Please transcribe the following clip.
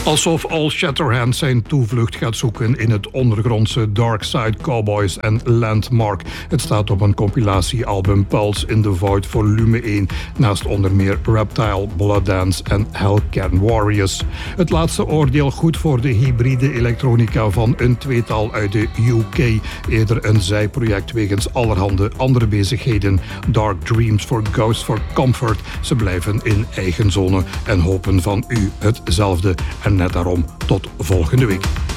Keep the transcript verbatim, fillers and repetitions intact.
Alsof All Shatterhand zijn toevlucht gaat zoeken in het ondergrondse Darkside Cowboys en Landmark. Het staat op een compilatiealbum Pulse in the Void volume één, naast onder meer Reptile, Blood Dance en Hellcat Warriors. Het laatste oordeel goed voor de hybride elektronica van een tweetal uit de U K. Eerder een zijproject wegens allerhande andere bezigheden. Dark Dreams for Ghosts for Comfort. Ze blijven in eigen zone en hopen van u hetzelfde. En net daarom tot volgende week.